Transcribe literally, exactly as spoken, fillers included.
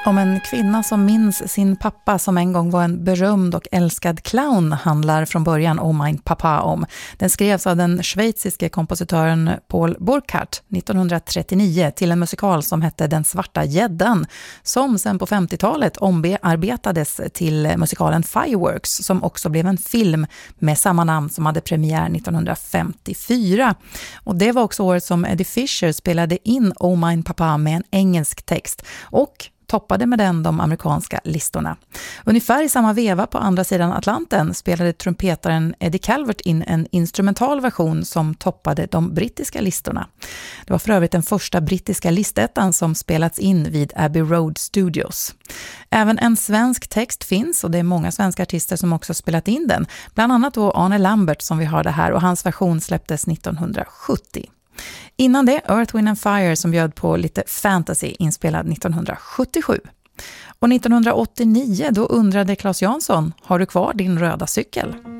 Om en kvinna som minns sin pappa som en gång var en berömd och älskad clown handlar från början Oh Mein Papa om. Den skrevs av den schweiziske kompositören Paul Burkhardt nittonhundratrettionio till en musikal som hette Den svarta gäddan, som sen på femtiotalet ombearbetades till musikalen Fireworks, som också blev en film med samma namn som hade premiär nittonhundrafemtiofyra. Och det var också året som Eddie Fisher spelade in Oh Mein Papa med en engelsk text och toppade med den de amerikanska listorna. Ungefär i samma veva på andra sidan Atlanten spelade trumpetaren Eddie Calvert in en instrumental version som toppade de brittiska listorna. Det var för övrigt den första brittiska listettan som spelats in vid Abbey Road Studios. Även en svensk text finns och det är många svenska artister som också spelat in den. Bland annat då Arne Lambert som vi hörde här, och hans version släpptes nittonhundrasjuttio. Innan det Earth, Wind and Fire som bjöd på lite fantasy, inspelad nittonhundrasjuttiosju. Och nittonhundraåttionio då undrade Claes Jansson, har du kvar din röda cykel?